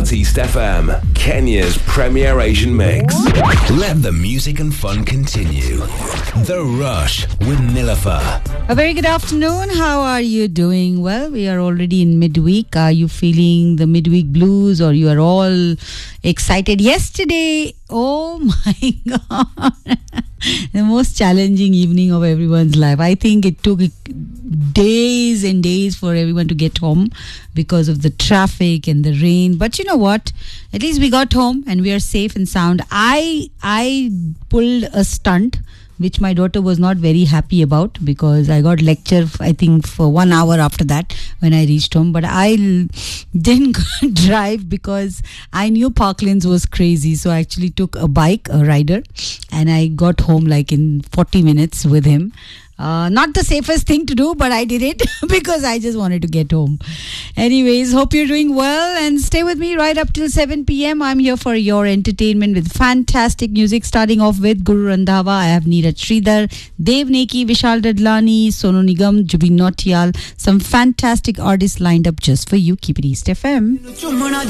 Starts East FM, Kenya's premier Asian mix. Let the music and fun continue. The Rush with Nilofer. A very good afternoon. How are you doing? Well, we are already in midweek. Are you feeling the midweek blues, or you are all excited? Yesterday, oh my God, the most challenging evening of everyone's life. I think it took days and days for everyone to get home because of the traffic and the rain. But you know what? At least we got home and we are safe and sound. I pulled a stunt which my daughter was not very happy about, because I got lecture, I think, for 1 hour after that when I reached home. But I didn't drive because I knew Parklands was crazy. So I actually took a bike, a rider, and I got home like in 40 minutes with him. Not the safest thing to do, but I did it because I just wanted to get home. Anyways, hope you're doing well, and stay with me right up till 7 p.m. I'm here for your entertainment with fantastic music, starting off with Guru Randhawa. I have Neeraj Sridhar, Dev Neki, Vishal Dadlani, Sonu Nigam, Jubin Nautiyal. Some fantastic artists lined up just for you. Keep it East FM.